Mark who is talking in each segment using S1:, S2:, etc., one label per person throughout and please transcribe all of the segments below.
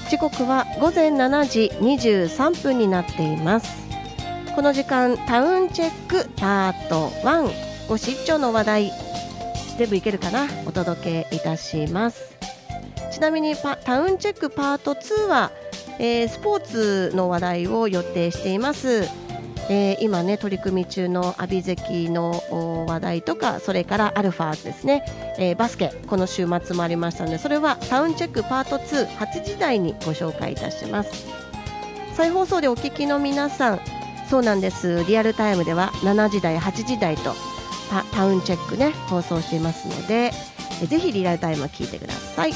S1: 時刻は午前7時23分になっています。この時間タウンチェックパート1ご出張の話題全部いけるかなお届けいたします。ちなみにタウンチェックパート2は、スポーツの話題を予定しています。今ね取り組み中の阿炎関の話題とか、それからアルファーズですね、バスケこの週末もありましたので、それはタウンチェックパート2 8時台にご紹介いたします。再放送でお聞きの皆さん、そうなんです、リアルタイムでは7時台8時台とタウンチェックね放送していますので、ぜひリアルタイム聞いてください。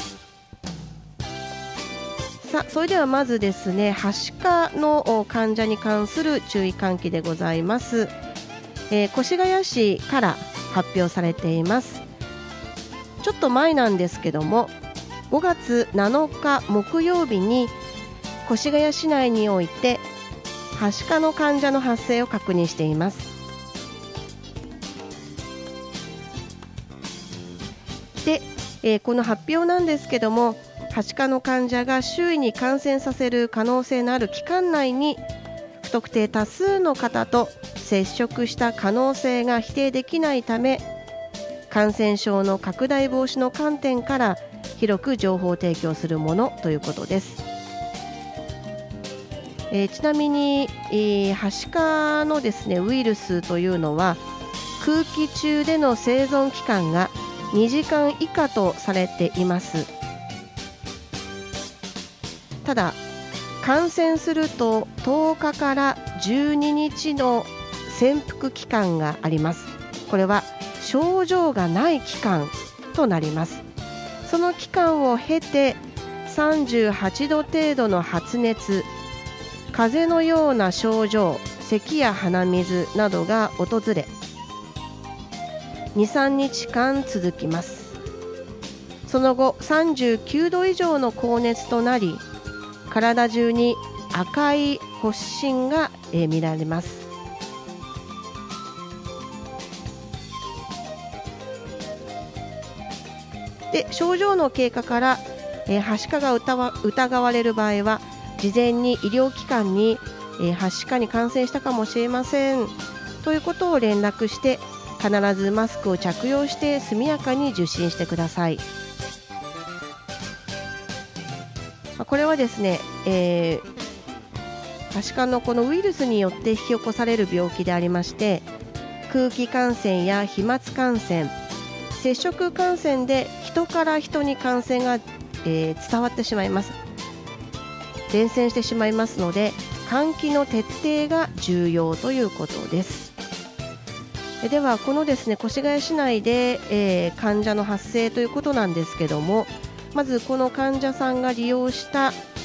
S1: さあ、それではまずですね、はしかの患者に関する注意喚起でございます。越谷市から発表されています。ちょっと前なんですけども、5月7日木曜日に越谷市内においてはしかの患者の発生を確認しています。で、この発表なんですけども、はしかの患者が周囲に感染させる可能性のある期間内に不特定多数の方と接触した可能性が否定できないため、感染症の拡大防止の観点から広く情報を提供するものということです。ちなみに、はしかのですねウイルスというのは空気中での生存期間が2時間以下とされています。ただ感染すると10日から12日の潜伏期間があります。これは症状がない期間となります。その期間を経て38度程度の発熱、風邪のような症状、咳や鼻水などが訪れ 2,3 日間続きます。その後39度以上の高熱となり、体中に赤い発疹が見られます。で、症状の経過からはしかが疑われる場合は事前に医療機関にはしかに感染したかもしれませんということを連絡して、必ずマスクを着用して速やかに受診してください。これはですね、はしかのこのウイルスによって引き起こされる病気でありまして、空気感染や飛沫感染、接触感染で人から人に感染が、伝わってしまいます。伝染してしまいますので、換気の徹底が重要ということです。ではこのですね越谷市内で、患者の発生ということなんですけども、まずこの患者さんが利用した